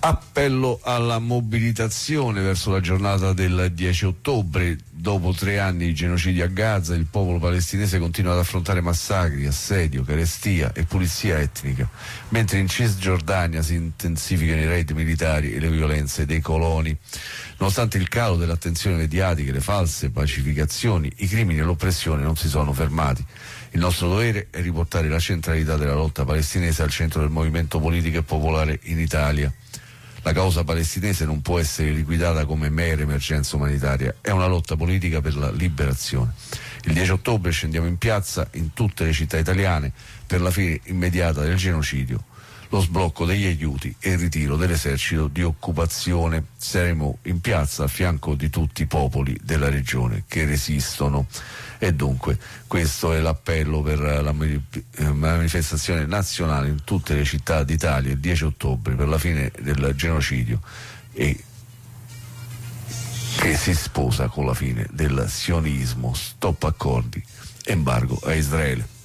Appello alla mobilitazione verso la giornata del 10 ottobre. Dopo 3 anni di genocidi a Gaza, il popolo palestinese continua ad affrontare massacri, assedio, carestia e pulizia etnica, mentre in Cisgiordania si intensificano i raid militari e le violenze dei coloni. Nonostante il calo dell'attenzione mediatica e le false pacificazioni, i crimini e l'oppressione non si sono fermati. Il nostro dovere è riportare la centralità della lotta palestinese al centro del movimento politico e popolare in Italia. La causa palestinese non può essere liquidata come mera emergenza umanitaria, è una lotta politica per la liberazione. Il 10 ottobre scendiamo in piazza in tutte le città italiane per la fine immediata del genocidio, lo sblocco degli aiuti e il ritiro dell'esercito di occupazione. Saremo in piazza a fianco di tutti i popoli della regione che resistono. E dunque questo è l'appello per la manifestazione nazionale in tutte le città d'Italia il 10 ottobre per la fine del genocidio, e che si sposa con la fine del sionismo. Stop accordi, embargo a Israele.